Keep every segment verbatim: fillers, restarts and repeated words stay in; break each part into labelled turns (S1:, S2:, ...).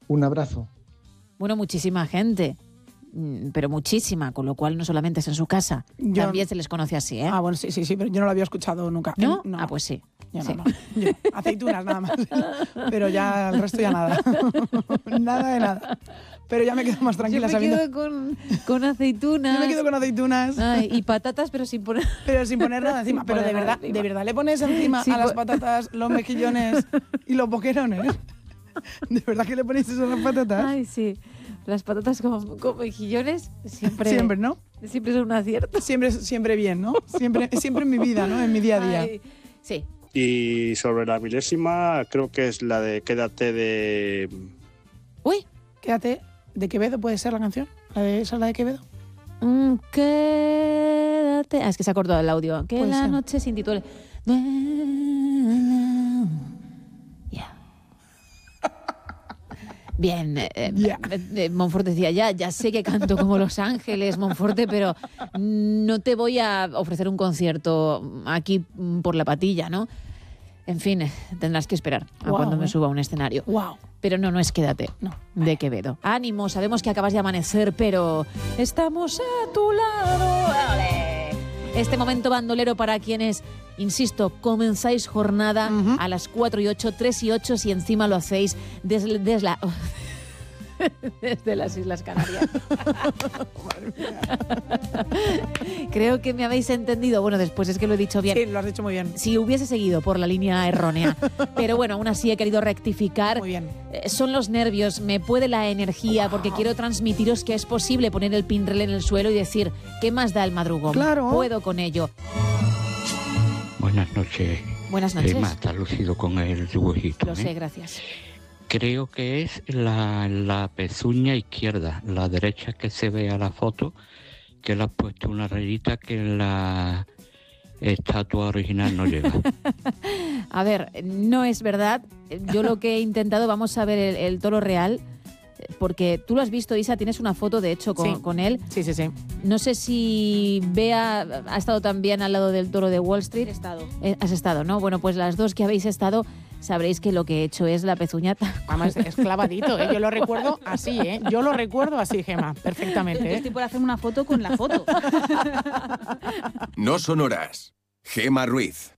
S1: Un abrazo.
S2: Bueno, muchísima gente, pero muchísima, con lo cual no solamente es en su casa, yo... también se les conoce así, ¿eh?
S3: Ah, bueno, sí, sí, sí, pero yo no lo había escuchado nunca.
S2: ¿No?
S3: no.
S2: Ah, pues sí.
S3: Yo
S2: sí.
S3: no, no. Yo, aceitunas nada más, pero ya el resto ya nada. Nada de nada. Pero ya me quedo más tranquila
S2: Yo me
S3: sabiendo...
S2: quedo con, con aceitunas.
S3: Yo me quedo con aceitunas.
S2: Ay, y patatas, pero sin poner...
S3: Pero sin poner nada encima. Pero de verdad, de verdad, ¿le pones encima sí, a las patatas los mejillones y los boquerones? ¿De verdad que le ponéis eso a las patatas?
S2: Ay, sí. Las patatas con, con mejillones siempre...
S3: Siempre, ¿no?
S2: Siempre son un acierto.
S3: Siempre, siempre bien, ¿no? Siempre, siempre en mi vida, ¿no? En mi día a día.
S2: Ay, sí.
S4: Y sobre la milésima, creo que es la de Quédate de...
S3: Uy, Quédate... ¿De Quevedo puede ser la canción? ¿La de, ¿Esa es la de Quevedo?
S2: Mm, quédate... Ah, es que se ha cortado el audio. Que la
S3: ser.
S2: noche sin título... Yeah. Bien, eh,
S3: yeah.
S2: eh, Monfort decía, ya, ya sé que canto como Los Ángeles, Monforte, pero no te voy a ofrecer un concierto aquí por la patilla, ¿no? En fin, tendrás que esperar a
S3: wow,
S2: cuando me
S3: eh.
S2: suba a un escenario.
S3: Wow.
S2: Pero no, no es Quédate,
S3: no.
S2: de Quevedo. Ánimo, sabemos que acabas de amanecer, pero estamos a tu lado. ¡Ole! Este momento bandolero para quienes, insisto, comenzáis jornada uh-huh. a las cuatro y ocho, tres y ocho, si encima lo hacéis desde, desde, la, desde las Islas Canarias. Creo que me habéis entendido. Bueno, después es que lo he dicho bien.
S3: Sí, lo has dicho muy bien.
S2: Si hubiese seguido por la línea errónea. Pero bueno, aún así he querido rectificar.
S3: Muy bien.
S2: Eh, son los nervios, me puede la energía, wow. porque quiero transmitiros que es posible poner el pinrel en el suelo y decir, ¿qué más da el madrugón?
S3: Claro.
S2: Puedo con ello.
S5: Buenas noches.
S2: Buenas noches.
S5: Emma, está lucido con el dibujito.
S2: Lo
S5: ¿eh?
S2: sé, gracias.
S5: Creo que es la, la pezuña izquierda, la derecha que se ve a la foto, que le has puesto una rayita que en la estatua original no llega.
S2: A ver, no es verdad. Yo lo que he intentado, vamos a ver el, el toro real, porque tú lo has visto, Isa, tienes una foto de hecho con,
S3: sí.
S2: con él.
S3: Sí, sí, sí.
S2: No sé si Bea ha estado también al lado del toro de Wall Street.
S6: He estado.
S2: Eh, has estado, ¿no? Bueno, pues las dos que habéis estado, sabréis que lo que he hecho es la pezuñata.
S3: Además, es clavadito, ¿eh? Yo lo recuerdo así, ¿eh? Yo lo recuerdo así, Gema, perfectamente.
S6: Yo
S3: ¿eh?
S6: estoy por hacerme una foto con la foto.
S7: No son horas. Gema Ruiz.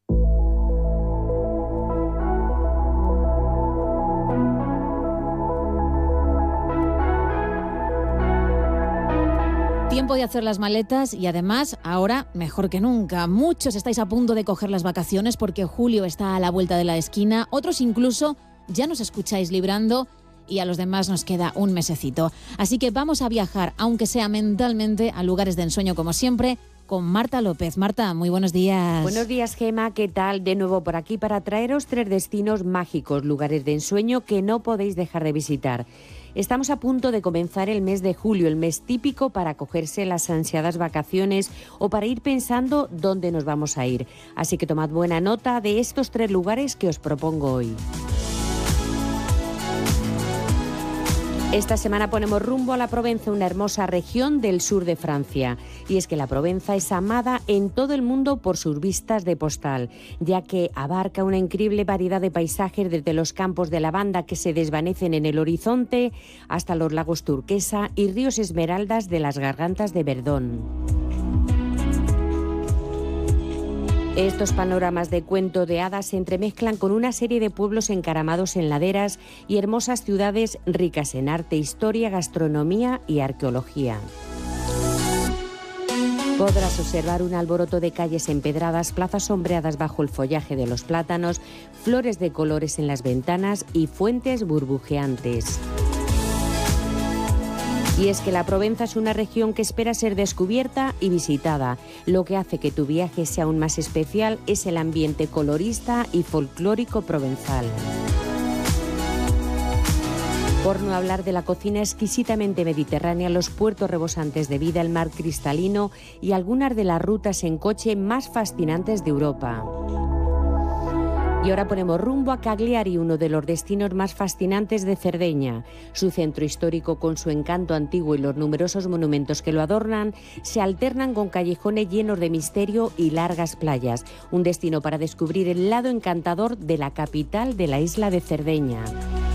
S2: Tiempo de hacer las maletas y además, ahora mejor que nunca. Muchos estáis a punto de coger las vacaciones porque julio está a la vuelta de la esquina. Otros incluso ya nos escucháis librando y a los demás nos queda un mesecito. Así que vamos a viajar, aunque sea mentalmente, a lugares de ensueño como siempre, con Marta López. Marta, muy buenos días.
S8: Buenos días, Gema. ¿Qué tal? De nuevo por aquí para traeros tres destinos mágicos, lugares de ensueño que no podéis dejar de visitar. Estamos a punto de comenzar el mes de julio, el mes típico para cogerse las ansiadas vacaciones o para ir pensando dónde nos vamos a ir. Así que tomad buena nota de estos tres lugares que os propongo hoy. Esta semana ponemos rumbo a la Provenza, una hermosa región del sur de Francia. Y es que la Provenza es amada en todo el mundo por sus vistas de postal, ya que abarca una increíble variedad de paisajes desde los campos de lavanda que se desvanecen en el horizonte hasta los lagos turquesa y ríos esmeraldas de las gargantas de Verdón. Estos panoramas de cuento de hadas se entremezclan con una serie de pueblos encaramados en laderas y hermosas ciudades ricas en arte, historia, gastronomía y arqueología. Podrás observar un alboroto de calles empedradas, plazas sombreadas bajo el follaje de los plátanos, flores de colores en las ventanas y fuentes burbujeantes. Y es que la Provenza es una región que espera ser descubierta y visitada. Lo que hace que tu viaje sea aún más especial es el ambiente colorista y folclórico provenzal. Por no hablar de la cocina exquisitamente mediterránea, los puertos rebosantes de vida, el mar cristalino y algunas de las rutas en coche más fascinantes de Europa. Y ahora ponemos rumbo a Cagliari, uno de los destinos más fascinantes de Cerdeña. Su centro histórico, con su encanto antiguo y los numerosos monumentos que lo adornan, se alternan con callejones llenos de misterio y largas playas. Un destino para descubrir el lado encantador de la capital de la isla de Cerdeña.